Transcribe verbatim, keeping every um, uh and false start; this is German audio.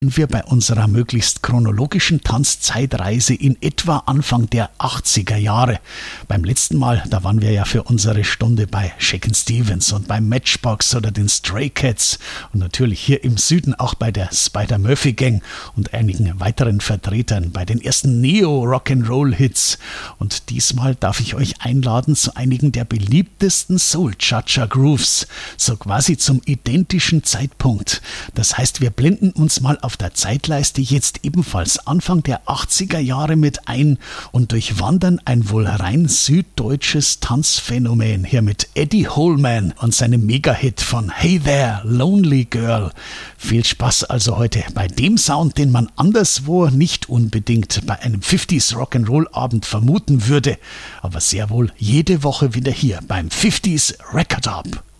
wir bei unserer möglichst chronologischen Tanzzeitreise in etwa Anfang der achtziger Jahre. Beim letzten Mal, da waren wir ja für unsere Stunde bei Shakin' Stevens und bei Matchbox oder den Stray Cats und natürlich hier im Süden auch bei der Spider-Murphy Gang und einigen weiteren Vertretern bei den ersten Neo-Rock'n'Roll-Hits. Und diesmal darf ich euch einladen zu einigen der beliebtesten Soul-Cha-Cha-Grooves, so quasi zum identischen Zeitpunkt. Das heißt, wir blenden uns mal auf der Zeitleiste jetzt ebenfalls Anfang der achtziger Jahre mit ein und durchwandern ein wohl rein süddeutsches Tanzphänomen hier mit Eddie Holman und seinem Mega-Hit von Hey There, Lonely Girl. Viel Spaß also heute bei dem Sound, den man anderswo nicht unbedingt bei einem fünfziger Rock'n'Roll-Abend vermuten würde, aber sehr wohl jede Woche wieder hier beim fünfziger Record Up.